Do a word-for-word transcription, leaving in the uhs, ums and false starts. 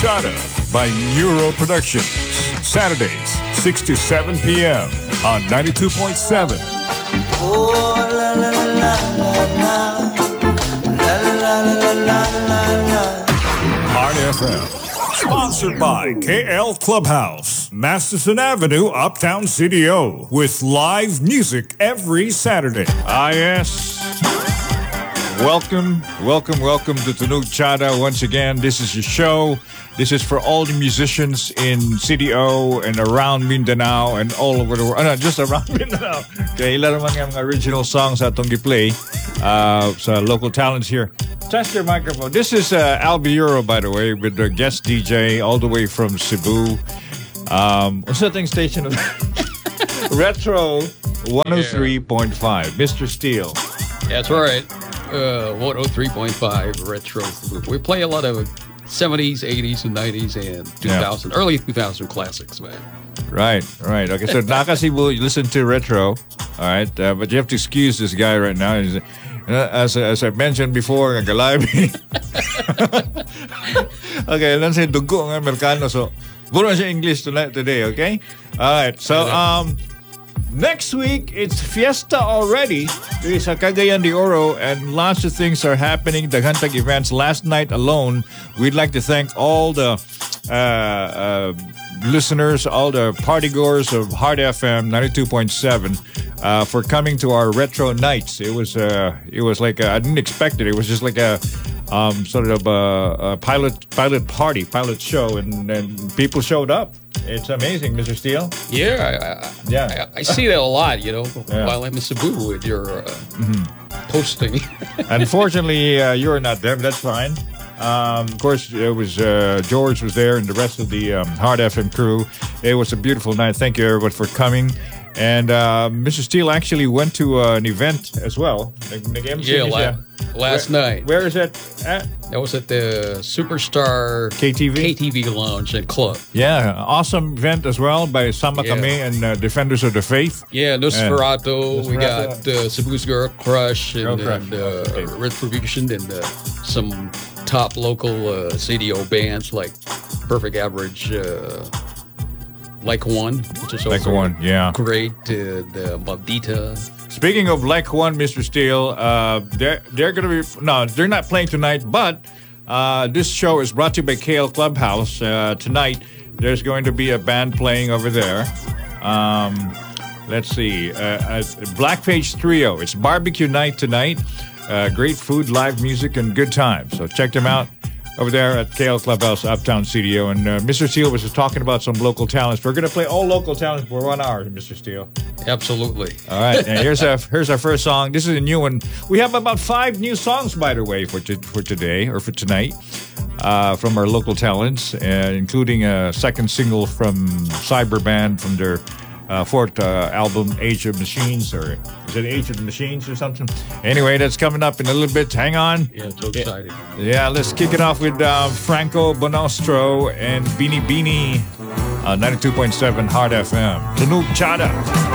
Chada by Neuro Productions. Saturdays, six to seven p.m. on ninety-two point seven. Oh, la la la la la la la la la la la. Hard F M. Sponsored by K L Clubhouse, Masterson Avenue, Uptown C D O, with live music every Saturday. Ah, yes. Welcome, welcome, welcome to Tunog Chada once again. This is your show. This is for all the musicians in C D O and around Mindanao and all over the world. Uh, no, just around Mindanao. Okay, ilan naman yung mga original songs atong gi-play uh, sa local talents here. Test your microphone. This is uh, Albi Euro, by the way, with the guest D J all the way from Cebu. Um, what's that thing station? Retro one oh three point five. Mister Steele. That's right. Uh, one oh three point five Retro. We play a lot of seventies, eighties, and nineties, and two thousand, yeah. Early two thousand classics, man. Right, right. Okay, so Naka Cebu, you listen to Retro, all right, uh, but you have to excuse this guy right now. He's, uh, as as I mentioned before, nagalabi. Okay, let's say dugo ng Amerikano. So, puro siya English tonight today. Okay, all right. So, um, next week it's Fiesta already. It's a Cagayan de Oro, and lots of things are happening. Daghang events. Last night alone, we'd like to thank all the uh, uh, listeners, all the partygoers of Hard F M ninety-two point seven uh, for coming to our retro nights. It was uh, it was like a, I didn't expect it. It was just like a um, sort of a, a pilot pilot party, pilot show, and, and people showed up. It's amazing, Mister Steele. Yeah, I, I, yeah. I, I see that a lot, you know, yeah. while I'm in Cebu with your uh, mm-hmm. posting. Unfortunately, uh, you're not there, but that's fine. Um, of course, it was uh, George was there and the rest of the um, Hard F M crew. It was a beautiful night. Thank you, everybody, for coming. And uh, Mister Steele actually went to uh, an event as well. Yeah, la- last where, night. Where is it at? That was at the Superstar K T V K T V Lounge and Club. Yeah, awesome event as well by Sama Yeah. Kame and uh, Defenders of the Faith. Yeah, Nosferatu. Uh, we got uh, Cebu's Girl Crush and, Girl Crush. and uh, Okay. Retribution and uh, some top local uh, C D O bands like Perfect Average, uh, Like One, which is Like also One, yeah. great. Uh, the Maldita. Speaking of Like One, Mister Steele, uh, they're they're gonna be no, they're not playing tonight. But uh, this show is brought to you by K L Clubhouse. Uh, tonight, there's going to be a band playing over there. Um, let's see, uh, uh, Black Page Trio. It's barbecue night tonight. Uh, great food, live music, and good times. So check them out over there at K L Clubhouse, Uptown C D O. And uh, Mister Steele was just talking about some local talents. We're going to play all local talents for one hour, Mister Steele. Absolutely. All right, and here's our here's our first song. This is a new one. We have about five new songs, by the way, for to, for today or for tonight, uh, from our local talents, uh, including a second single from Cyberband from their uh, fourth uh, album, Age of Machines, or is it Age of the Machines or something? Anyway, that's coming up in a little bit. Hang on. Yeah, so excited. Yeah, let's kick it off with uh, Franco Bonostro and Beanie Beanie, uh, ninety-two point seven Hard F M. Tunog Chada.